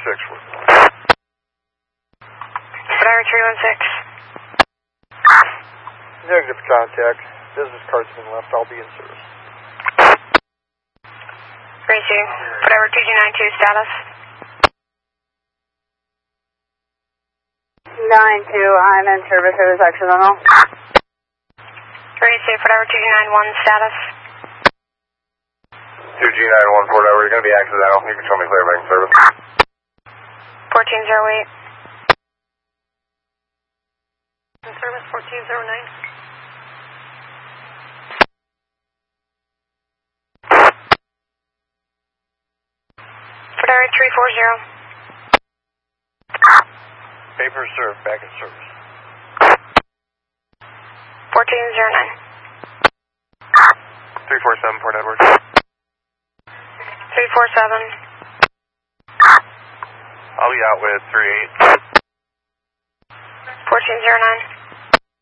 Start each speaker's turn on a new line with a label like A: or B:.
A: Flyer 316.
B: Negative contact. Business card's been left. I'll be in service.
A: Gracie, Flyer 2292 status.
C: 92, I'm in service. It was accidental.
A: Gracie, Flyer 2291 status.
D: 2G91 Fort Edward, you're going to be accidental. You can show me clear back in service.
A: 1408. In service 1409. Flyer 340.
D: Paper served, back in service.
A: 1409.
D: 347 Fort Edward.
A: 347.
D: I'll be out with 38.
A: 1409.